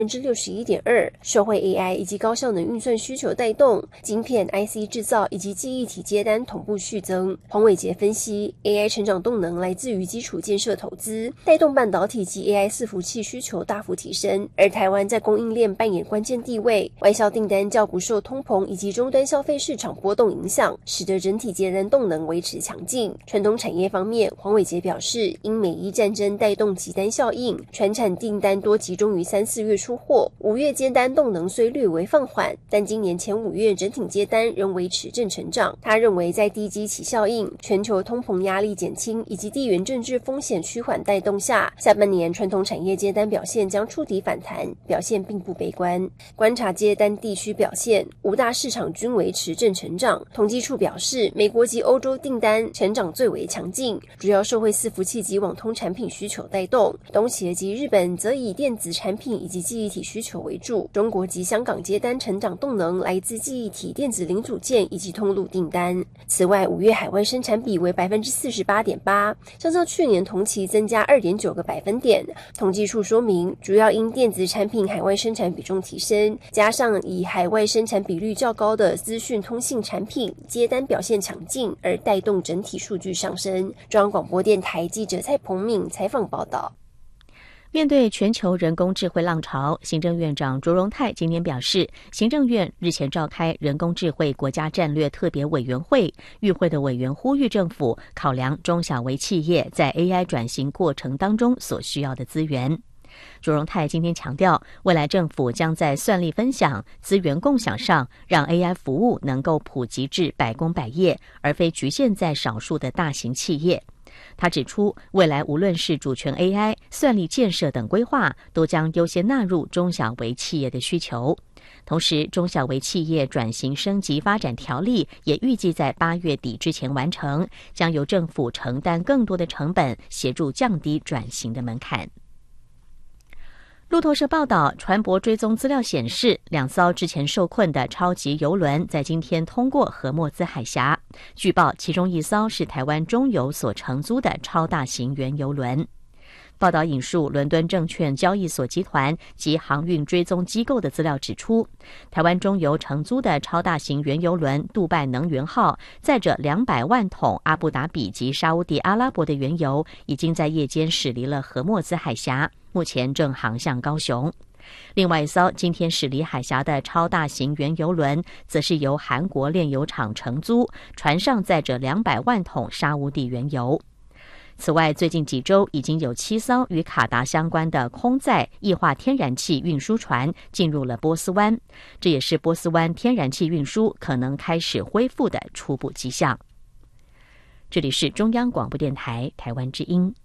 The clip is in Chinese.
61.2%，受惠 AI 以及高效能运算需求带动，晶片、IC 制造以及记忆体接单同步续增。黄伟杰分析 ，AI 成长动能来自于基础建设投资，带动半导体及 AI 伺服器需求大幅提升，而台湾在供应链扮演关键地位，外销订单较不受通膨以及终端消费市场波动影响，使得整体接单动能维持强劲。传统产业方面，黄伟杰表示，因美伊战争带动集单效应，传产订单多集中于3、4月出货，5月接单动能虽略为放缓，但今年前5月整体接单仍维持正成长。他认为，在低基期效应、全球通膨压力减轻以及地缘政治风险趋缓带动下，下半年传统产业接单表现将触底反弹，表现并不悲观。观察接单地区表现，5大市场均维持正成长。统计处表示，美国及欧洲订单成长最为强劲，主要受惠伺服器及网通产品需求带动。东协及日本则以电子产品以及记忆体需求为主。中国及香港接单成长动能来自记忆体、电子零组件以及通路订单。此外，5月海外生产比为 48.8%， 相较去年同期增加 2.9 个百分点。统计处说明，主要因电子产品海外生产比重提升，加上以海外生产比率较高的资讯通信产品接单表现强劲，而带动整体数据上升。中央广播电台记者蔡鹏敏采访报道。 面对全球人工智慧浪潮，行政院长卓荣泰今天表示，行政院日前召开人工智慧国家战略特别委员会，与会的委员呼吁政府考量中小微企业在 AI 转型过程当中所需要的资源。卓荣泰今天强调，未来政府将在算力分享、资源共享上，让 AI 服务能够普及至百工百业，而非局限在少数的大型企业。他指出，未来无论是主权 AI、算力建设等规划，都将优先纳入中小微企业的需求。同时，中小微企业转型升级发展条例也预计在8月底之前完成，将由政府承担更多的成本，协助降低转型的门槛。路透社报道，船舶追踪资料显示，2艘之前受困的超级邮轮在今天通过荷默兹海峡。据报，其中1艘是台湾中油所承租的超大型原油轮。报道引述伦敦证券交易所集团及航运追踪机构的资料指出，台湾中油承租的超大型原油轮杜拜能源号载着200万桶阿布达比及沙烏地阿拉伯的原油，已经在夜间驶离了荷默兹海峡，目前正航向高雄。另外1艘今天驶离海峡的超大型原油轮，则是由韩国炼油厂承租，船上载着200万桶沙烏地原油。此外，最近几周已经有7艘与卡达相关的空载液化天然气运输船进入了波斯湾，这也是波斯湾天然气运输可能开始恢复的初步迹象。这里是中央广播电台台湾之音。